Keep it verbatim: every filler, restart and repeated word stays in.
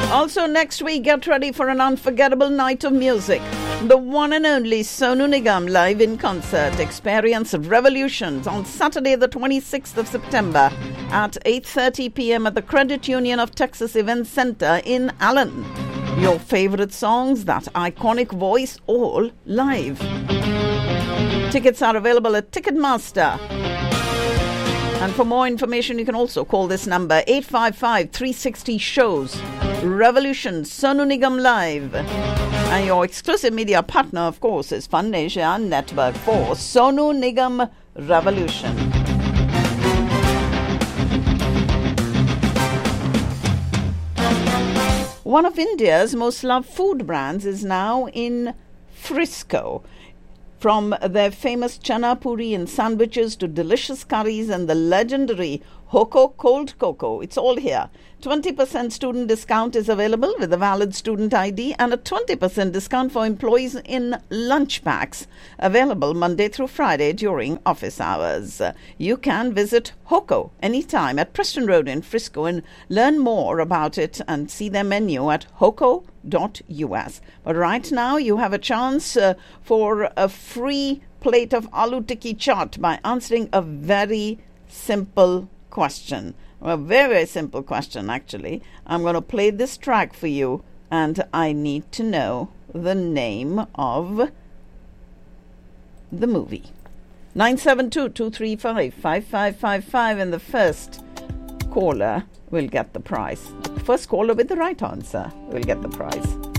Also next week, get ready for an unforgettable night of music. The one and only Sonu Nigam live in concert. Experience Revolutions on Saturday the twenty-sixth of September at eight thirty p.m. at the Credit Union of Texas Event Center in Allen. Your favorite songs, that iconic voice, all live. Tickets are available at Ticketmaster. And for more information, you can also call this number, eight five five, three six zero, shows. Revolution, Sonu Nigam Live. And your exclusive media partner, of course, is Fun Asia Network for Sonu Nigam Revolution. One of India's most loved food brands is now in Frisco. From their famous chana puri and sandwiches to delicious curries and the legendary Hoko cold cocoa, it's all here. twenty percent student discount is available with a valid student I D and a twenty percent discount for employees in lunch packs, available Monday through Friday during office hours. You can visit Hoko anytime at Preston Road in Frisco and learn more about it and see their menu at hoko dot u s. But right now you have a chance uh, for a free plate of aloo tikki chaat by answering a very simple question. A very, very simple question, actually. I'm going to play this track for you, and I need to know the name of the movie. nine seven two, two three five, five five five five, and the first caller will get the prize. The first caller with the right answer will get the prize.